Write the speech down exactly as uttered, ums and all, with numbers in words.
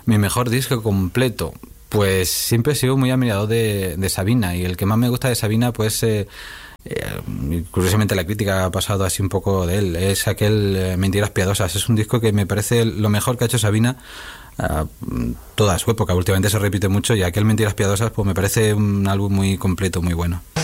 Mi mejor disco completo, pues siempre he sido muy admirador de, de Sabina, y el que más me gusta de Sabina, pues eh, eh, curiosamente la crítica ha pasado así un poco de él, es aquel eh, Mentiras Piadosas. Es un disco que me parece lo mejor que ha hecho Sabina uh, toda su época. Últimamente se repite mucho, y aquel Mentiras Piadosas pues me parece un álbum muy completo, muy bueno.